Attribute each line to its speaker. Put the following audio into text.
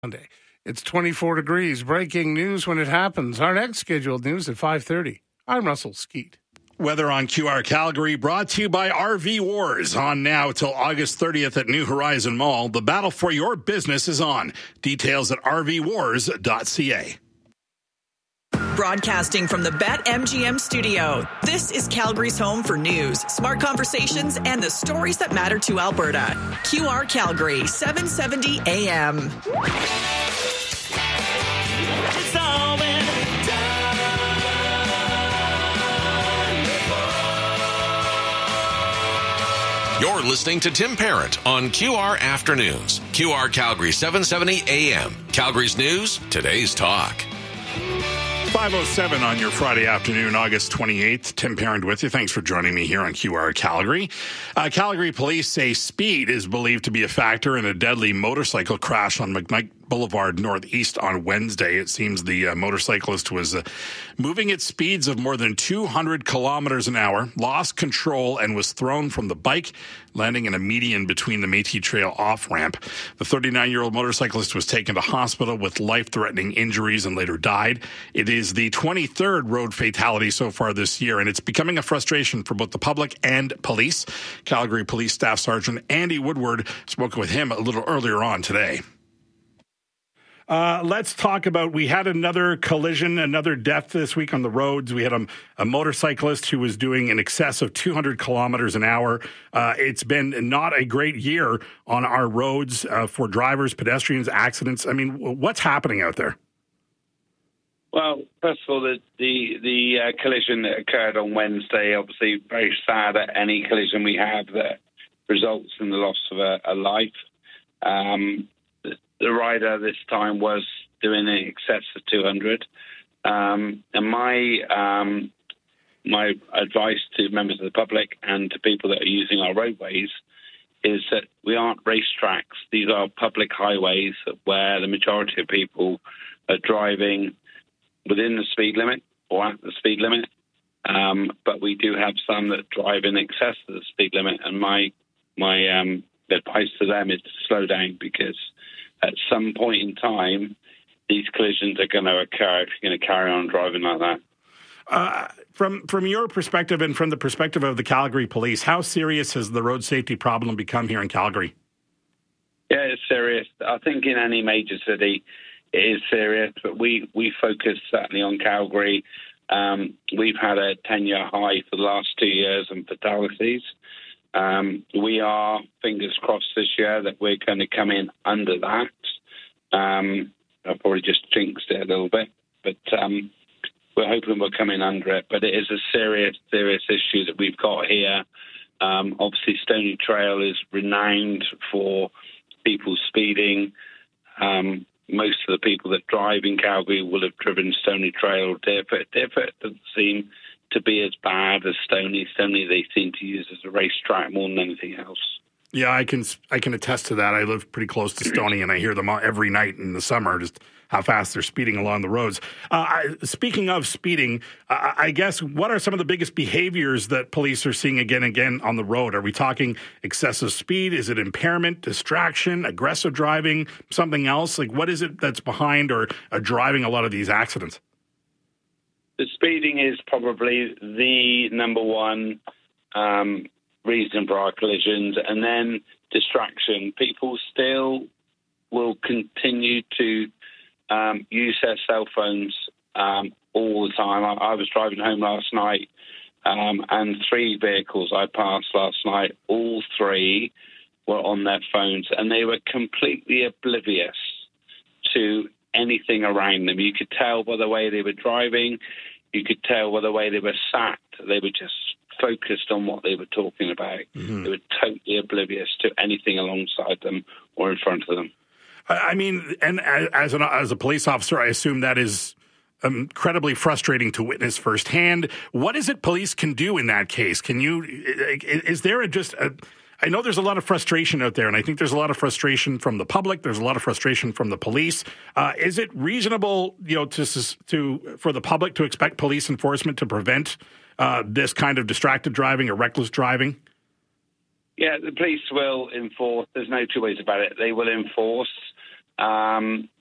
Speaker 1: Monday. It's 24 degrees. Breaking news when it happens. Our next scheduled news at 5:30. I'm Russell Skeet.
Speaker 2: Weather on QR Calgary brought to you by RV Wars. On now till August 30th at New Horizon Mall. The battle for your business is on. Details at rvwars.ca.
Speaker 3: Broadcasting from the BetMGM studio, this is Calgary's home for news, smart conversations, and the stories that matter to Alberta. QR Calgary, 770 AM.
Speaker 4: It's all been done before. You're listening to Tim Parent on QR Afternoons. QR Calgary, 770 AM. Calgary's news, today's talk.
Speaker 2: 5:07 on your Friday afternoon, August 28th. Tim Parent with you. Thanks for joining me here on QR Calgary. Calgary police say speed is believed to be a factor in a deadly motorcycle crash on McKnight Boulevard Northeast on Wednesday. It seems the motorcyclist was moving at speeds of more than 200 kilometers an hour, lost control, and was thrown from the bike, landing in a median between the Métis Trail off-ramp. The 39-year-old motorcyclist was taken to hospital with life-threatening injuries and later died. It is the 23rd road fatality so far this year, and it's becoming a frustration for both the public and police. Calgary Police Staff Sergeant Andy Woodward spoke with him a little earlier on today. Let's talk about, we had another collision, another death this week on the roads. We had a motorcyclist who was doing in excess of 200 kilometers an hour. It's been not a great year on our roads for drivers, pedestrians, accidents. I mean, what's happening out there?
Speaker 5: Well, first of all, the collision that occurred on Wednesday, obviously very sad at any collision we have that results in the loss of a life. The rider this time was doing in excess of 200. And my advice to members of the public and to people that are using our roadways is that we aren't racetracks. These are public highways where the majority of people are driving within the speed limit or at the speed limit. But we do have some that drive in excess of the speed limit. And my advice to them is to slow down, because at some point in time, these collisions are going to occur if you're going to carry on driving like that.
Speaker 2: From your perspective and from the perspective of the Calgary Police, how serious has the road safety problem become here in Calgary?
Speaker 5: Yeah, it's serious. I think in any major city, it is serious, but we focus certainly on Calgary. We've had a 10-year high for the last 2 years in fatalities. We are, fingers crossed this year, that we're going to come in under that. I've probably just jinxed it a little bit, but we're hoping we'll come in under it. But it is a serious, serious issue that we've got here. Obviously, Stony Trail is renowned for people speeding. Most of the people that drive in Calgary will have driven Stony Trail or Deerfoot. Deerfoot doesn't seem to be as bad as Stony. Stony they seem to use as a racetrack more than anything else.
Speaker 2: Yeah, I can attest to that. I live pretty close to Stony, and I hear them every night in the summer, just how fast they're speeding along the roads. Speaking of speeding, I guess, what are some of the biggest behaviors that police are seeing again and again on the road? Are we talking excessive speed? Is it impairment, distraction, aggressive driving, something else? Like, what is it that's behind or driving a lot of these accidents?
Speaker 5: The speeding is probably the number one reason for our collisions, and then distraction. People still will continue to use their cell phones all the time. I was driving home last night, and 3 vehicles I passed last night, all 3 were on their phones, and they were completely oblivious to anything around them. You could tell by the way they were driving. You could tell by the way they were sat. They were just focused on what they were talking about. Mm-hmm. They were totally oblivious to anything alongside them or in front of them.
Speaker 2: I mean, and as a police officer, I assume that is incredibly frustrating to witness firsthand. What is it police can do in that case? Is there I know there's a lot of frustration out there, and I think there's a lot of frustration from the public. There's a lot of frustration from the police. Is it reasonable, for the public to expect police enforcement to prevent this kind of distracted driving or reckless driving?
Speaker 5: Yeah, the police will enforce. There's no two ways about it. They will enforce.